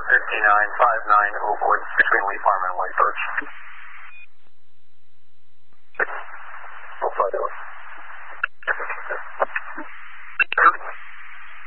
5959 Oakwood between Lee Farm and White Birch. We'll fly that one.